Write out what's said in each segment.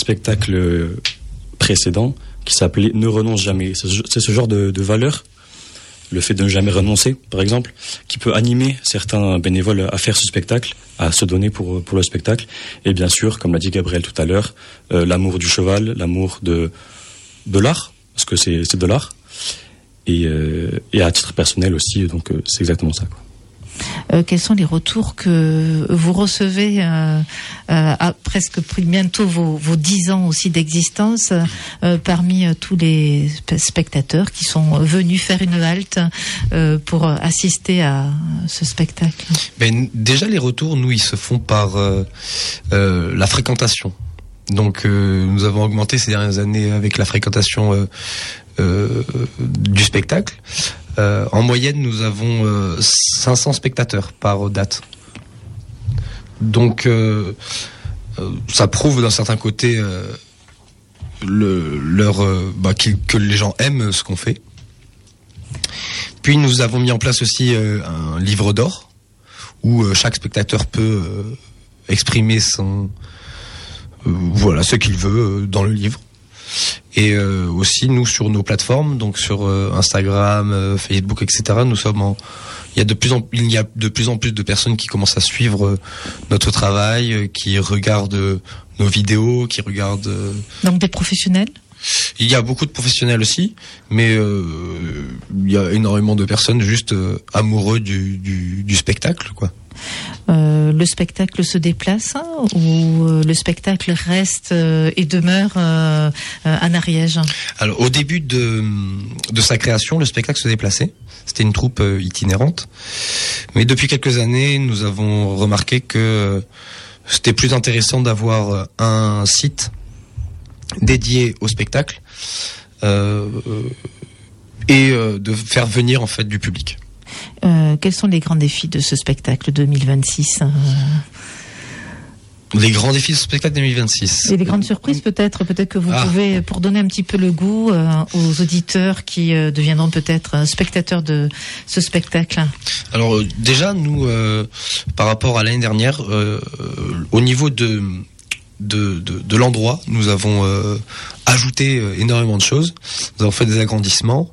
spectacle précédent qui s'appelait Ne renonce jamais. C'est ce genre de valeur, le fait de ne jamais renoncer, par exemple, qui peut animer certains bénévoles à faire ce spectacle, à se donner pour le spectacle. Et bien sûr, comme l'a dit Gabriel tout à l'heure, l'amour du cheval, l'amour de l'art, parce que c'est de l'art, et à titre personnel aussi, donc c'est exactement ça, quoi. Quels sont les retours que vous recevez à presque bientôt vos 10 ans aussi d'existence parmi tous les spectateurs qui sont venus faire une halte pour assister à ce spectacle? Déjà, les retours, nous, ils se font par la fréquentation. Donc, nous avons augmenté ces dernières années avec la fréquentation du spectacle. En moyenne, nous avons 500 spectateurs par date. Donc, ça prouve d'un certain côté que les gens aiment ce qu'on fait. Puis, nous avons mis en place aussi un livre d'or où chaque spectateur peut exprimer ce qu'il veut dans le livre. Et aussi nous sur nos plateformes, donc sur Instagram, Facebook, etc. Il y a de plus en plus de personnes qui commencent à suivre notre travail, qui regardent nos vidéos, qui regardent. Donc des professionnels. Il y a beaucoup de professionnels aussi, mais il y a énormément de personnes juste amoureux du spectacle, quoi. Le spectacle se déplace ou le spectacle reste et demeure en Ariège? Alors, au début de sa création, le spectacle se déplaçait. C'était une troupe itinérante. Mais depuis quelques années, nous avons remarqué que c'était plus intéressant d'avoir un site dédié au spectacle et de faire venir en fait du public. Quels sont les grands défis de ce spectacle 2026 ? Les grands défis de ce spectacle 2026. Et les grandes surprises peut-être que vous pouvez, pour donner un petit peu le goût aux auditeurs qui deviendront peut-être spectateurs de ce spectacle. Alors déjà, nous, par rapport à l'année dernière, au niveau de l'endroit, nous avons ajouté énormément de choses. Nous avons fait des agrandissements.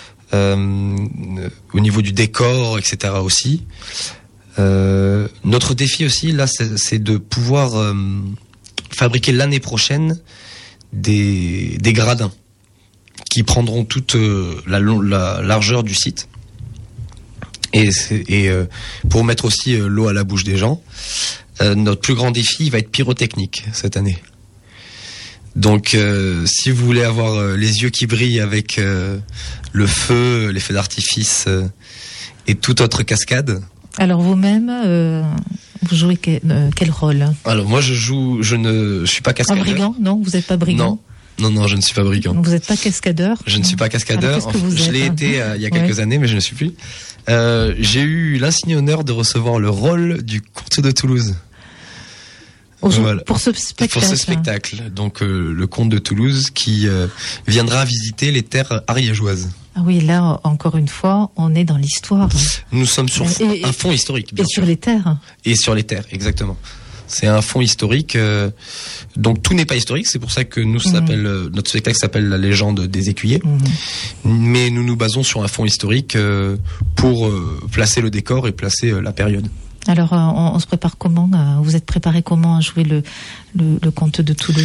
Au niveau du décor, etc. aussi. Notre défi aussi, là, c'est de pouvoir fabriquer l'année prochaine des gradins qui prendront toute la largeur du site. Et pour mettre aussi l'eau à la bouche des gens. Notre plus grand défi va être pyrotechnique cette année. Donc, si vous voulez avoir les yeux qui brillent avec le feu, les feux d'artifice et toute autre cascade. Alors vous-même, vous jouez quel rôle ? Alors moi, je suis pas cascadeur. Un brigand ? Non, vous n'êtes pas brigand ? Non, je ne suis pas brigand. Donc vous n'êtes pas cascadeur ? Je ne suis pas cascadeur. Alors, qu'est-ce que vous êtes ? Je l'ai été il y a quelques années, mais je ne suis plus. J'ai eu l'insigne honneur de recevoir le rôle du comte de Toulouse. Voilà. Pour ce spectacle. Donc le comte de Toulouse qui viendra visiter les terres ariégeoises. Ah oui, là encore une fois, on est dans l'histoire. Nous sommes sur un fond historique, bien sûr. Et sur les terres. Et sur les terres, exactement. C'est un fond historique. Donc tout n'est pas historique, c'est pour ça que notre spectacle s'appelle La légende des écuyers. Mais nous nous basons sur un fond historique pour placer le décor et placer la période. Alors, on se prépare comment ? Vous êtes préparé comment à jouer le comte de Toulouse ?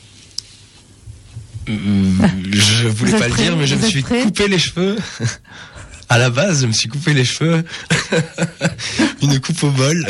Je voulais pas le dire, mais je me suis coupé les cheveux. À la base, je me suis coupé les cheveux. Une coupe au bol.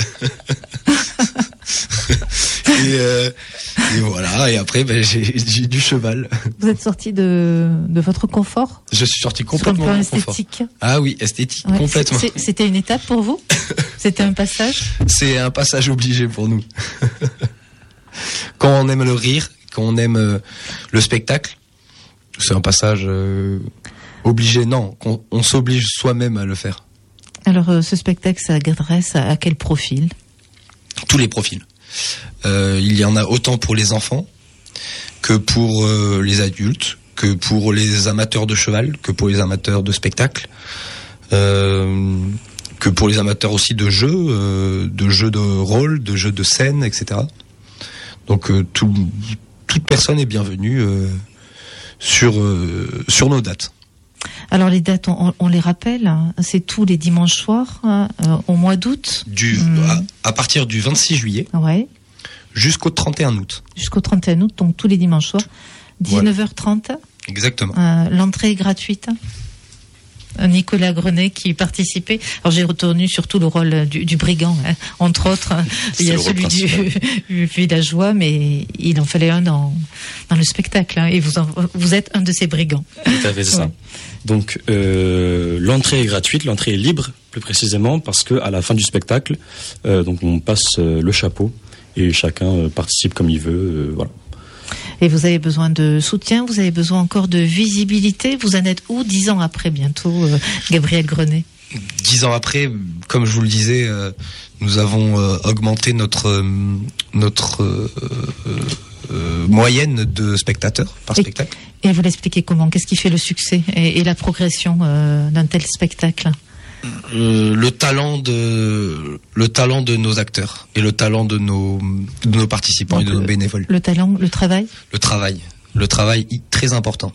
Et voilà. Et après, j'ai du cheval. Vous êtes sorti de votre confort ? Je suis sorti complètement de mon confort. Esthétique. Ah oui, esthétique, complètement. C'était une étape pour vous ? C'était un passage ? C'est un passage obligé pour nous. Quand on aime le rire, quand on aime le spectacle, c'est un passage obligé. Non, on s'oblige soi-même à le faire. Alors, ce spectacle s'adresse à quel profil ? Tous les profils. Il y en a autant pour les enfants que pour les adultes, que pour les amateurs de cheval, que pour les amateurs de spectacle, que pour les amateurs aussi de jeux de rôle, de jeux de scène, etc. Donc toute personne est bienvenue sur nos dates. Alors les dates, on les rappelle, hein, c'est tous les dimanches soirs au mois d'août. À partir du 26 juillet jusqu'au 31 août. Jusqu'au 31 août, donc tous les dimanches soirs, 19h30. Exactement. L'entrée est gratuite. Nicolas Grenet qui participait. Alors j'ai retenu surtout le rôle du brigand, hein. Entre autres. Il y a celui du villageois, mais il en fallait un dans le spectacle. Hein, et vous êtes un de ces brigands. Tout à fait, c'est ça. Donc l'entrée est gratuite, l'entrée est libre, plus précisément, parce que à la fin du spectacle, donc on passe le chapeau et chacun participe comme il veut. Voilà. Et vous avez besoin de soutien, vous avez besoin encore de visibilité. Vous en êtes où 10 ans après bientôt, Gabriel Grenet? 10 ans après, comme je vous le disais, nous avons augmenté notre moyenne de spectateurs par spectacle. Et vous l'expliquez comment? Qu'est-ce qui fait le succès et la progression d'un tel spectacle? Le talent de nos acteurs et le talent de nos participants. Donc, et de nos bénévoles. Le talent, le travail très important,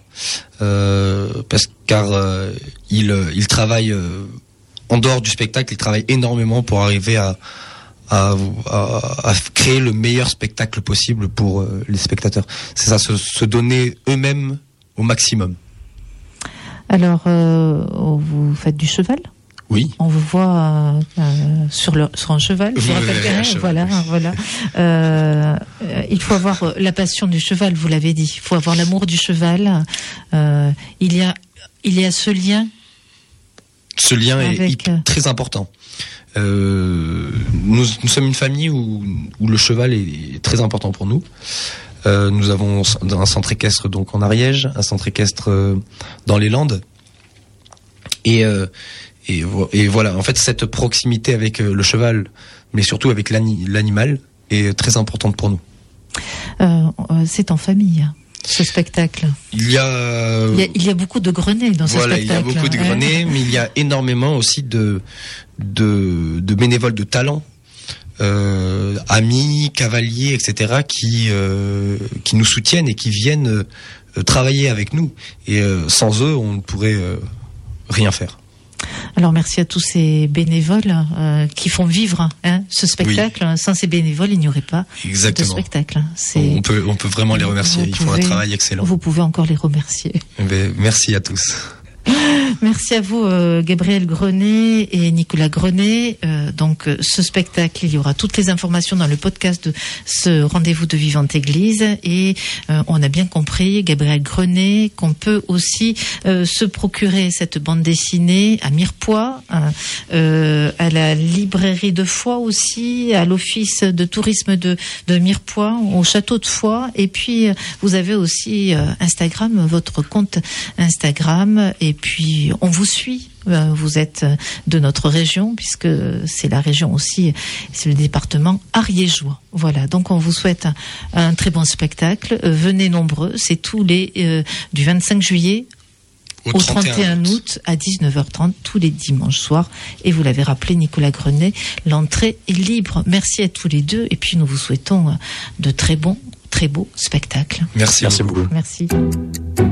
car ils travaillent en dehors du spectacle, ils travaillent énormément pour arriver à créer le meilleur spectacle possible pour les spectateurs. C'est ça, se donner eux-mêmes au maximum. Alors, vous faites du cheval? Oui. On vous voit sur un cheval. Je rappelle bien. Voilà. Il faut avoir la passion du cheval. Vous l'avez dit. Il faut avoir l'amour du cheval. Il y a ce lien. Ce lien est très important. Nous sommes une famille où le cheval est très important pour nous. Nous avons un centre équestre donc en Ariège, un centre équestre dans les Landes. Et voilà, en fait, cette proximité avec le cheval, mais surtout avec l'animal, est très importante pour nous. C'est en famille, ce spectacle. Il y a beaucoup de Grenets dans ce spectacle. Voilà, il y a beaucoup de Grenets, mais il y a énormément aussi de bénévoles de talent, amis, cavaliers, etc., qui nous soutiennent et qui viennent travailler avec nous. Et sans eux, on ne pourrait rien faire. Alors merci à tous ces bénévoles qui font vivre ce spectacle. Oui. Sans ces bénévoles, il n'y aurait pas de spectacle. On peut vraiment les remercier. Ils font un travail excellent. Vous pouvez encore les remercier. Merci à tous. Merci à vous, Gabriel Grenet et Nicolas Grenet. Donc, ce spectacle, il y aura toutes les informations dans le podcast de ce rendez-vous de Vivante Église. Et on a bien compris, Gabriel Grenet, qu'on peut aussi se procurer cette bande dessinée à Mirepoix, à la librairie de Foix aussi, à l'office de tourisme de Mirepoix, au château de Foix. Et puis, vous avez aussi Instagram, votre compte Instagram. Et puis, on vous suit. Vous êtes de notre région, puisque c'est la région aussi, c'est le département ariégeois. Voilà, donc on vous souhaite un très bon spectacle. Venez nombreux, c'est tous les du 25 juillet au 31 août à 19h30, tous les dimanches soirs. Et vous l'avez rappelé, Nicolas Grenet, l'entrée est libre. Merci à tous les deux, et puis nous vous souhaitons de très beaux spectacles. Merci beaucoup. Merci.